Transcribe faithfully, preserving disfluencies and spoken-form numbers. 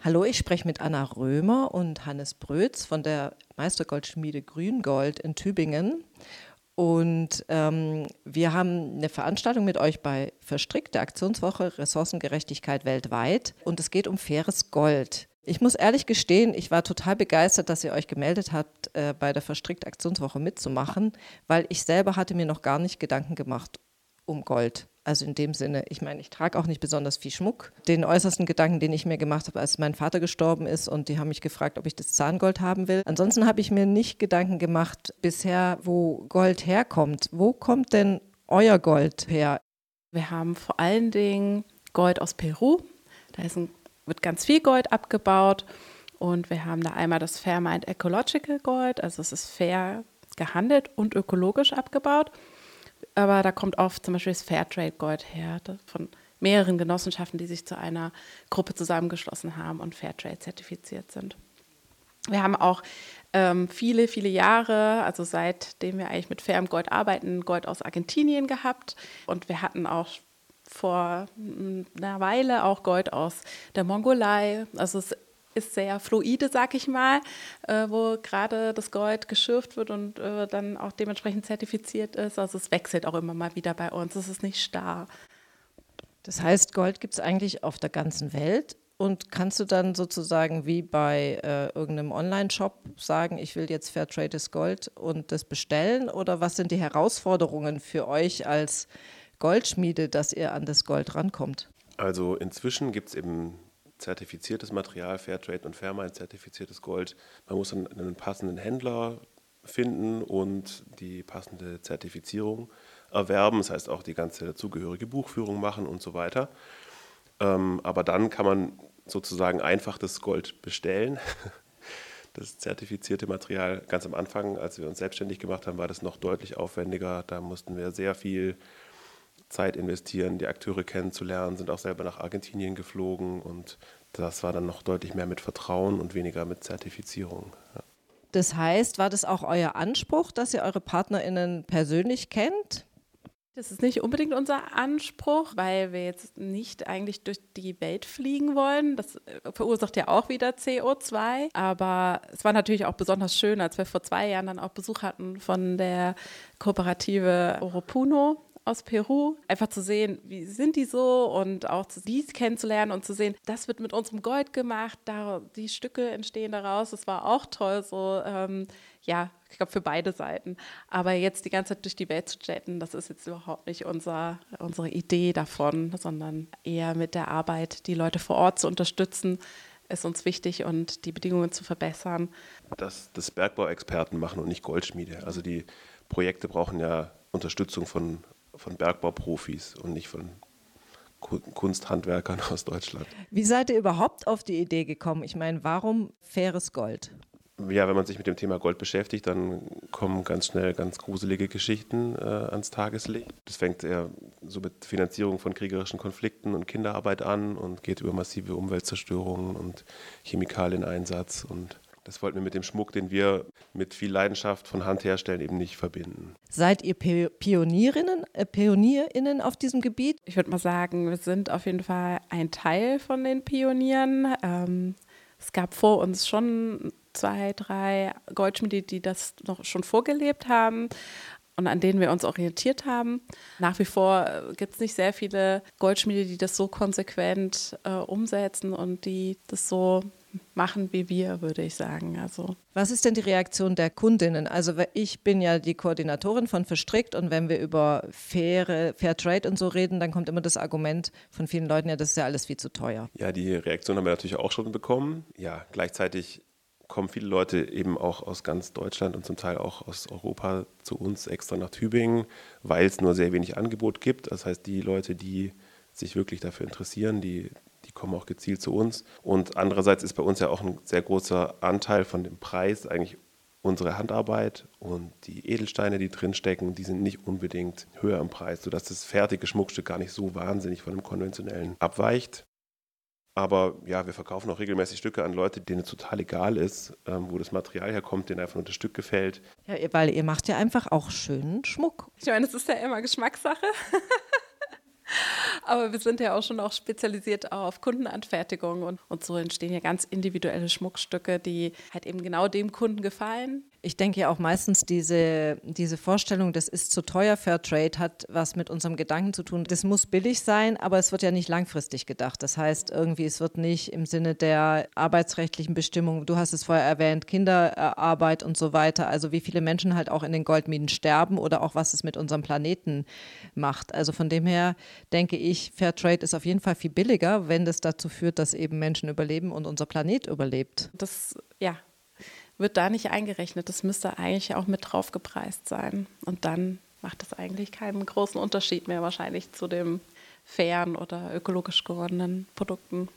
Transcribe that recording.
Hallo, ich spreche mit Anna Römer und Hannes Brötz von der Meistergoldschmiede Grüngold in Tübingen. Und ähm, wir haben eine Veranstaltung mit euch bei Verstrickt, der Aktionswoche Ressourcengerechtigkeit weltweit. Und es geht um faires Gold. Ich muss ehrlich gestehen, ich war total begeistert, dass ihr euch gemeldet habt, äh, bei der Verstrickt Aktionswoche mitzumachen, weil ich selber hatte mir noch gar nicht Gedanken gemacht um Gold. Also in dem Sinne, ich meine, ich trage auch nicht besonders viel Schmuck. Den äußersten Gedanken, den ich mir gemacht habe, als mein Vater gestorben ist und die haben mich gefragt, ob ich das Zahngold haben will. Ansonsten habe ich mir nicht Gedanken gemacht bisher, wo Gold herkommt. Wo kommt denn euer Gold her? Wir haben vor allen Dingen Gold aus Peru. Da ist ein, wird ganz viel Gold abgebaut und wir haben da einmal das Fairmined Ecological Gold, also es ist fair gehandelt und ökologisch abgebaut. Aber da kommt auch zum Beispiel das Fairtrade-Gold her, von mehreren Genossenschaften, die sich zu einer Gruppe zusammengeschlossen haben und Fairtrade zertifiziert sind. Wir haben auch ähm, viele, viele Jahre, also seitdem wir eigentlich mit fairem Gold arbeiten, Gold aus Argentinien gehabt. Und wir hatten auch vor einer Weile auch Gold aus der Mongolei. Also es ist sehr fluide, sag ich mal, äh, wo gerade das Gold geschürft wird und äh, dann auch dementsprechend zertifiziert ist. Also es wechselt auch immer mal wieder bei uns, es ist nicht starr. Das heißt, Gold gibt es eigentlich auf der ganzen Welt und kannst du dann sozusagen wie bei äh, irgendeinem Online-Shop sagen, ich will jetzt Fairtrades Gold und das bestellen, oder was sind die Herausforderungen für euch als Goldschmiede, dass ihr an das Gold rankommt? Also inzwischen gibt es eben zertifiziertes Material, Fairtrade und Fairmined zertifiziertes Gold. Man muss einen, einen passenden Händler finden und die passende Zertifizierung erwerben. Das heißt auch die ganze dazugehörige Buchführung machen und so weiter. Ähm, aber dann kann man sozusagen einfach das Gold bestellen. Das zertifizierte Material ganz am Anfang, als wir uns selbstständig gemacht haben, war das noch deutlich aufwendiger. Da mussten wir sehr viel Zeit investieren, die Akteure kennenzulernen, sind auch selber nach Argentinien geflogen und das war dann noch deutlich mehr mit Vertrauen und weniger mit Zertifizierung. Ja. Das heißt, war das auch euer Anspruch, dass ihr eure PartnerInnen persönlich kennt? Das ist nicht unbedingt unser Anspruch, weil wir jetzt nicht eigentlich durch die Welt fliegen wollen. Das verursacht ja auch wieder C O zwei. Aber es war natürlich auch besonders schön, als wir vor zwei Jahren dann auch Besuch hatten von der Kooperative Oropuno aus Peru, einfach zu sehen, wie sind die so und auch die kennenzulernen und zu sehen, das wird mit unserem Gold gemacht, da, die Stücke entstehen daraus, das war auch toll, so, ähm, ja, ich glaube für beide Seiten. Aber jetzt die ganze Zeit durch die Welt zu jetten, das ist jetzt überhaupt nicht unser, unsere Idee davon, sondern eher mit der Arbeit, die Leute vor Ort zu unterstützen, ist uns wichtig und die Bedingungen zu verbessern. Dass das Bergbauexperten machen und nicht Goldschmiede. Also die Projekte brauchen ja Unterstützung von von Bergbauprofis und nicht von Kunsthandwerkern aus Deutschland. Wie seid ihr überhaupt auf die Idee gekommen? Ich meine, warum faires Gold? Ja, wenn man sich mit dem Thema Gold beschäftigt, dann kommen ganz schnell ganz gruselige Geschichten äh, ans Tageslicht. Das fängt eher so mit Finanzierung von kriegerischen Konflikten und Kinderarbeit an und geht über massive Umweltzerstörungen und Chemikalieneinsatz. Und das wollten wir mit dem Schmuck, den wir mit viel Leidenschaft von Hand herstellen, eben nicht verbinden. Seid ihr Pionierinnen, äh, Pionierinnen auf diesem Gebiet? Ich würde mal sagen, wir sind auf jeden Fall ein Teil von den Pionieren. Ähm, es gab vor uns schon zwei, drei Goldschmiede, die das noch schon vorgelebt haben und an denen wir uns orientiert haben. Nach wie vor gibt es nicht sehr viele Goldschmiede, die das so konsequent äh, umsetzen und die das so machen wie wir, würde ich sagen. Also. Was ist denn die Reaktion der Kundinnen? Also ich bin ja die Koordinatorin von Verstrickt und wenn wir über faire, Fairtrade und so reden, dann kommt immer das Argument von vielen Leuten, ja, das ist ja alles viel zu teuer. Ja, die Reaktion haben wir natürlich auch schon bekommen. Ja, gleichzeitig kommen viele Leute eben auch aus ganz Deutschland und zum Teil auch aus Europa zu uns extra nach Tübingen, weil es nur sehr wenig Angebot gibt. Das heißt, die Leute, die sich wirklich dafür interessieren, die Die kommen auch gezielt zu uns. Und andererseits ist bei uns ja auch ein sehr großer Anteil von dem Preis eigentlich unsere Handarbeit und die Edelsteine, die drinstecken, die sind nicht unbedingt höher im Preis, sodass das fertige Schmuckstück gar nicht so wahnsinnig von dem konventionellen abweicht. Aber ja, wir verkaufen auch regelmäßig Stücke an Leute, denen es total egal ist, ähm, wo das Material herkommt, denen einfach nur das Stück gefällt. Ja, weil ihr macht ja einfach auch schönen Schmuck. Ich meine, es ist ja immer Geschmackssache. Aber wir sind ja auch schon auch spezialisiert auf Kundenanfertigung und, und so entstehen ja ganz individuelle Schmuckstücke, die halt eben genau dem Kunden gefallen. Ich denke ja auch meistens diese, diese Vorstellung, das ist zu teuer, Fairtrade, hat was mit unserem Gedanken zu tun. Das muss billig sein, aber es wird ja nicht langfristig gedacht. Das heißt irgendwie, es wird nicht im Sinne der arbeitsrechtlichen Bestimmungen, du hast es vorher erwähnt, Kinderarbeit und so weiter, also wie viele Menschen halt auch in den Goldminen sterben oder auch was es mit unserem Planeten macht. Also von dem her denke ich, Fairtrade ist auf jeden Fall viel billiger, wenn das dazu führt, dass eben Menschen überleben und unser Planet überlebt. Das, ja, wird da nicht eingerechnet. Das müsste eigentlich auch mit drauf gepreist sein. Und dann macht das eigentlich keinen großen Unterschied mehr wahrscheinlich zu den fairen oder ökologisch gewordenen Produkten.